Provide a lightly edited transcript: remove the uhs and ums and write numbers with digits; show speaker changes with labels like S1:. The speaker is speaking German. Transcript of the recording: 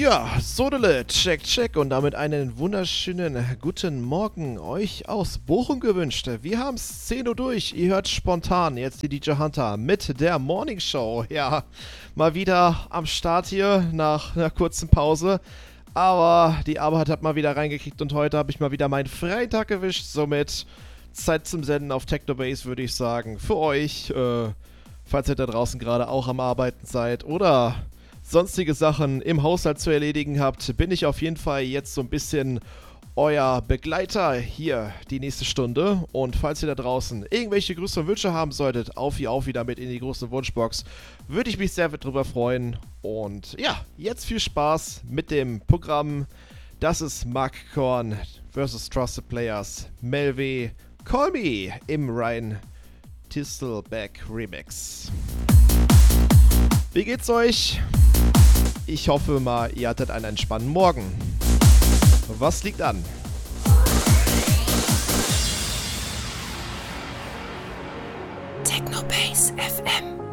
S1: Ja, Sodele, check und damit einen wunderschönen guten Morgen euch aus Bochum gewünscht. Wir haben es 10 Uhr durch, ihr hört spontan jetzt die DJ Hunter mit der Morning Show. Ja, mal wieder am Start hier nach einer kurzen Pause, aber die Arbeit hat mal wieder reingekriegt und heute habe ich mal wieder meinen Freitag erwischt, somit Zeit zum Senden auf Technobase, würde ich sagen, für euch, falls ihr da draußen gerade auch am Arbeiten seid oder sonstige Sachen im Haushalt zu erledigen habt, bin ich auf jeden Fall jetzt so ein bisschen euer Begleiter hier die nächste Stunde. Und falls ihr da draußen irgendwelche Grüße und Wünsche haben solltet, auf damit in die große Wunschbox, würde ich mich sehr drüber freuen. Und ja, jetzt viel Spaß mit dem Programm. Das ist Mark Korn vs. Trusted Players, Melve, Call Me im Ryan Tistelback Remix. Wie geht's euch? Ich hoffe mal, ihr hattet einen entspannten Morgen. Was liegt an?
S2: Technobase FM.